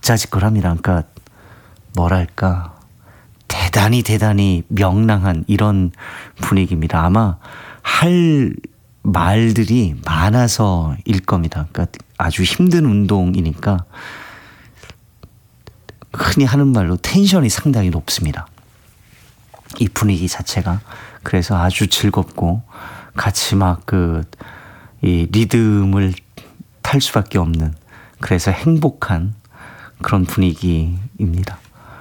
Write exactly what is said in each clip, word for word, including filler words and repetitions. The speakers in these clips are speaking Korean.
적자지껄합니다. 그러니까 뭐랄까 대단히 대단히 명랑한 이런 분위기입니다. 아마 할 말들이 많아서일 겁니다. 그러니까 아주 힘든 운동이니까 흔히 하는 말로 텐션이 상당히 높습니다. 이 분위기 자체가. 그래서 아주 즐겁고 같이 막 그 이 리듬을 탈 수밖에 없는, 그래서 행복한 그런 분위기입니다.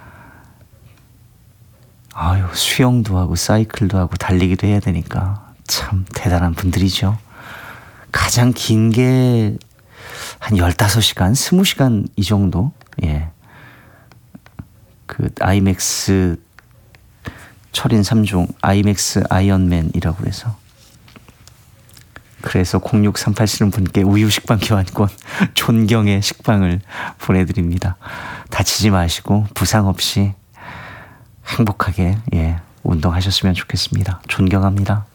아유, 수영도 하고 사이클도 하고 달리기도 해야 되니까 참 대단한 분들이죠. 가장 긴 게 한 열다섯 시간, 스무 시간 이 정도. 예. 그 아이맥스 철인 삼 종 아이맥스 아이언맨이라고 해서, 그래서 공육삼팔 쓰는 분께 우유 식빵 교환권 존경의 식빵을 보내드립니다. 다치지 마시고 부상 없이 행복하게 예, 운동하셨으면 좋겠습니다. 존경합니다.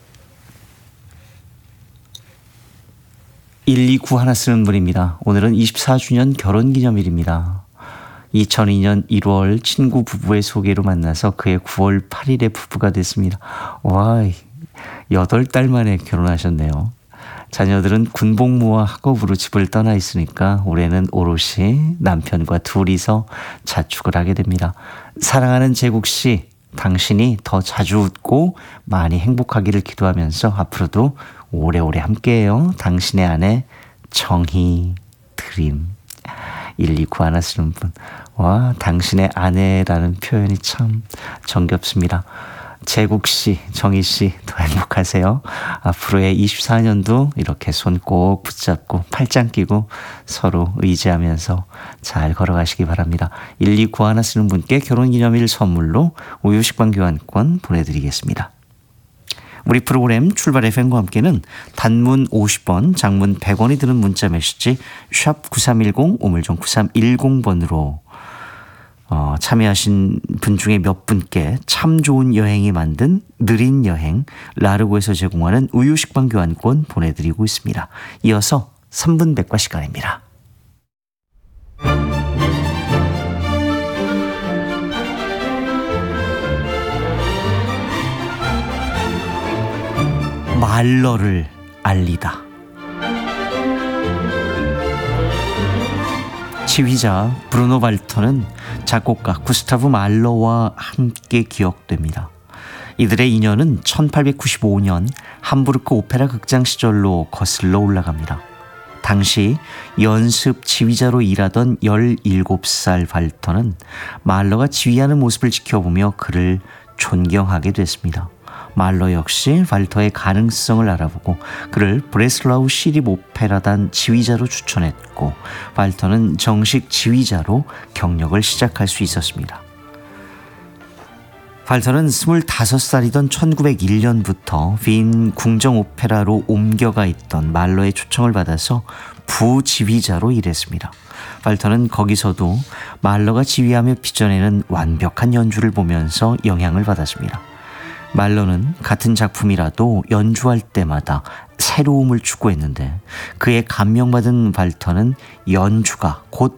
일이구 하나 쓰는 분입니다. 오늘은 이십사 주년 결혼기념일입니다. 이천이 년 일월 친구 부부의 소개로 만나서 그해 구월 팔일에 부부가 됐습니다. 와, 여덟 달 만에 결혼하셨네요. 자녀들은 군복무와 학업으로 집을 떠나 있으니까 올해는 오롯이 남편과 둘이서 자축을 하게 됩니다. 사랑하는 재국 씨, 당신이 더 자주 웃고 많이 행복하기를 기도하면서 앞으로도 오래오래 함께해요. 당신의 아내 정희 드림. 일이구 하나 쓰는 분. 와, 당신의 아내라는 표현이 참 정겹습니다. 재국씨, 정희씨 더 행복하세요. 앞으로의 이십사 년도 이렇게 손 꼭 붙잡고 팔짱 끼고 서로 의지하면서 잘 걸어가시기 바랍니다. 일이구 하나 쓰는 분께 결혼기념일 선물로 우유식빵 교환권 보내드리겠습니다. 우리 프로그램 출발 에프엠과 함께는 단문 오십 원, 장문 백 원이 드는 문자 메시지 샵 구삼일공, 우물정 구삼일공 번으로 어, 참여하신 분 중에 몇 분께 참 좋은 여행이 만든 느린 여행 라르고에서 제공하는 우유식빵 교환권 보내드리고 있습니다. 이어서 삼 분 백과 시간입니다. 말러를 알리다. 지휘자 브루노 발터는 작곡가 구스타브 말러와 함께 기억됩니다. 이들의 인연은 천팔백구십오 년 함부르크 오페라 극장 시절로 거슬러 올라갑니다. 당시 연습 지휘자로 일하던 열일곱 살 발터는 말러가 지휘하는 모습을 지켜보며 그를 존경하게 됐습니다. 말러 역시 발터의 가능성을 알아보고 그를 브레슬라우 시립 오페라단 지휘자로 추천했고, 발터는 정식 지휘자로 경력을 시작할 수 있었습니다. 발터는 스물다섯 살이던 천구백일 년부터 빈 궁정 오페라로 옮겨가 있던 말러의 초청을 받아서 부지휘자로 일했습니다. 발터는 거기서도 말러가 지휘하며 빚어내는 완벽한 연주를 보면서 영향을 받았습니다. 말러는 같은 작품이라도 연주할 때마다 새로움을 추구했는데, 그의 감명받은 발터는 연주가 곧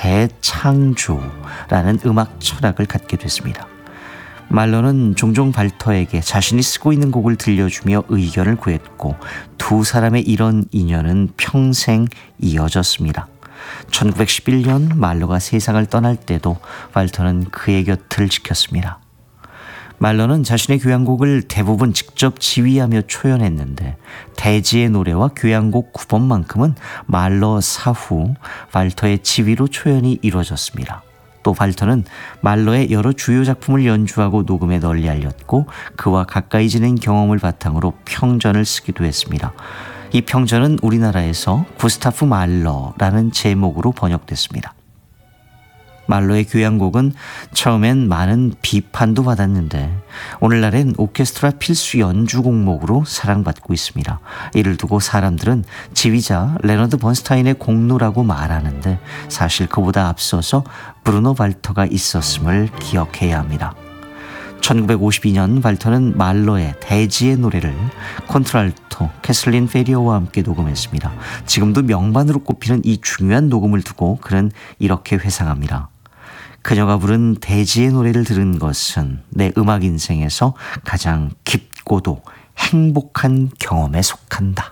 재창조라는 음악 철학을 갖게 됐습니다. 말러는 종종 발터에게 자신이 쓰고 있는 곡을 들려주며 의견을 구했고, 두 사람의 이런 인연은 평생 이어졌습니다. 천구백십일 년 말러가 세상을 떠날 때도 발터는 그의 곁을 지켰습니다. 말러는 자신의 교향곡을 대부분 직접 지휘하며 초연했는데, 대지의 노래와 교향곡 구 번만큼은 말러 사후 발터의 지휘로 초연이 이루어졌습니다. 또 발터는 말러의 여러 주요 작품을 연주하고 녹음에 널리 알렸고, 그와 가까이 지낸 경험을 바탕으로 평전을 쓰기도 했습니다. 이 평전은 우리나라에서 구스타프 말러라는 제목으로 번역됐습니다. 말러의 교향곡은 처음엔 많은 비판도 받았는데 오늘날엔 오케스트라 필수 연주 곡목으로 사랑받고 있습니다. 이를 두고 사람들은 지휘자 레너드 번스타인의 공로라고 말하는데 사실 그보다 앞서서 브루노 발터가 있었음을 기억해야 합니다. 천구백오십이 년 발터는 말러의 대지의 노래를 콘트랄토 캐슬린 페리어와 함께 녹음했습니다. 지금도 명반으로 꼽히는 이 중요한 녹음을 두고 그는 이렇게 회상합니다. 그녀가 부른 대지의 노래를 들은 것은 내 음악 인생에서 가장 깊고도 행복한 경험에 속한다.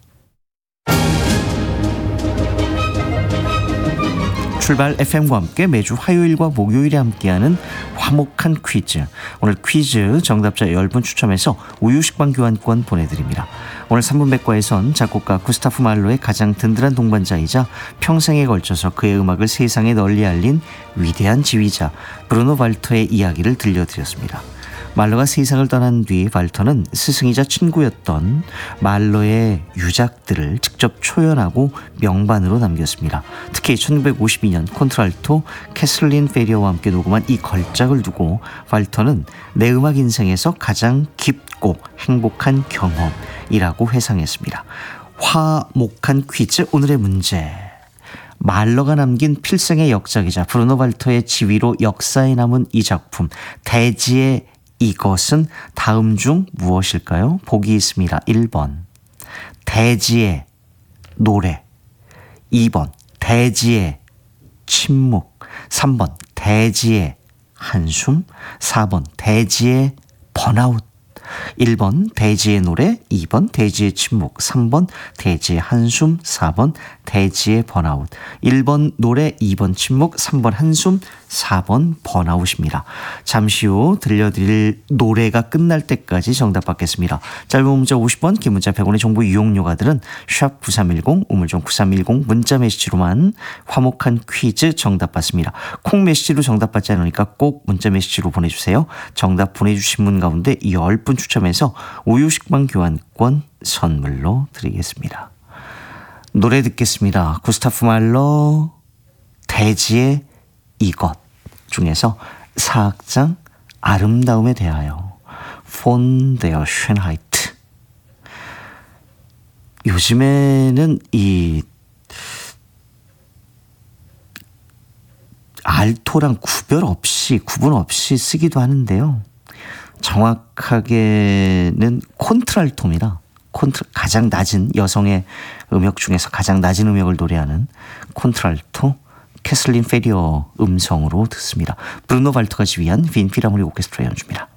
출발 에프엠과 함께 매주 화요일과 목요일에 함께하는 화목한 퀴즈. 오늘 퀴즈 정답자 십 분 추첨해서 우유식빵 교환권 보내드립니다. 오늘 삼 분 백과에선 작곡가 구스타프 말로의 가장 든든한 동반자이자 평생에 걸쳐서 그의 음악을 세상에 널리 알린 위대한 지휘자 브루노 발터의 이야기를 들려드렸습니다. 말러가 세상을 떠난 뒤 발터는 스승이자 친구였던 말러의 유작들을 직접 초연하고 명반으로 남겼습니다. 특히 천구백오십이 년 콘트랄토 캐슬린 페리어와 함께 녹음한 이 걸작을 두고 발터는 내 음악 인생에서 가장 깊고 행복한 경험이라고 회상했습니다. 화목한 퀴즈 오늘의 문제. 말러가 남긴 필생의 역작이자 브루노 발터의 지휘로 역사에 남은 이 작품 대지의 이것은 다음 중 무엇일까요? 보기 있습니다. 일 번 대지의 노래, 이 번 대지의 침묵, 삼 번 대지의 한숨, 사 번 대지의 번아웃. 일 번 대지의 노래, 이 번 대지의 침묵, 삼 번 대지의 한숨, 사 번 대지의 번아웃. 일 번 노래, 이 번 침묵, 삼 번 한숨, 사 번 번아웃입니다. 잠시 후 들려드릴 노래가 끝날 때까지 정답 받겠습니다. 짧은 문자 오십 원, 긴 문자 백 원의 정보 이용료가 들은 샵 구삼일공, 우물정 구삼일공 문자 메시지로만 화목한 퀴즈 정답 받습니다. 콩 메시지로 정답 받지 않으니까 꼭 문자 메시지로 보내주세요. 정답 보내주신 분 가운데 십 분 추첨해서 우유식빵 교환권 선물로 드리겠습니다. 노래 듣겠습니다. 구스타프 말러 대지의 이것 중에서 사악장 아름다움에 대하여 폰 데어 쉔하이트. 요즘에는 이 알토랑 구별 없이 구분 없이 쓰기도 하는데요. 정확하게는 콘트랄토입니다. 콘트, 가장 낮은 여성의 음역 중에서 가장 낮은 음역을 노래하는 콘트랄토 캐슬린 페리어 음성으로 듣습니다. 브루노 발터가 지휘한 빈 필하모닉 오케스트라 연주입니다.